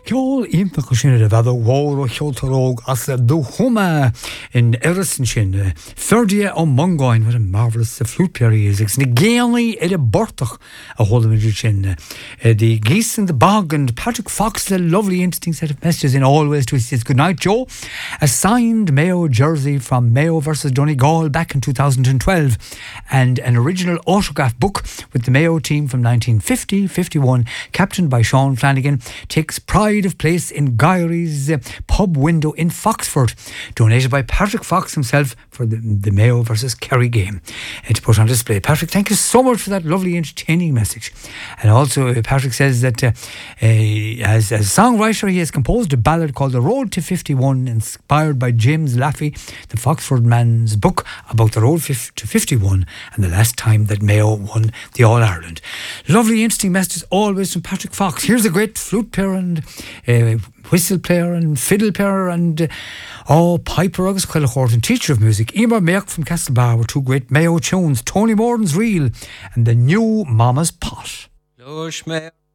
Ceol ímpach sin a bheith mhór ó cheoltaróg as do chuma in Erison sin. Ferdia ó Mongáin, what a marvellous flute player he is. It's na géalaí a bortach a Hollywood sin. The geese in the bog and Patrick Fox, the lovely interesting set of messages in always to his good night, Joe. A signed Mayo jersey from Mayo versus Donegal back in 2012 and an original autograph book with the Mayo team from 1950-51 captained by Sean Flanagan takes pride of place in Gyrie's pub window in Foxford, donated by Patrick Fox himself for the Mayo versus Kerry game, and to put on display. Patrick, thank you so much for that lovely entertaining message. And also Patrick says that as a songwriter he has composed a ballad called The Road to 51, inspired by James Laffey, the Foxford man's book about the road to 51 and the last time that Mayo won the All-Ireland. Lovely interesting messages always from Patrick Fox. Here's a great flute player and whistle player and fiddle player and piper agus Quillachort and teacher of music, Emer Merck from Castlebar, with two great Mayo tunes, Tony Morden's Reel and the new Mama's Pot.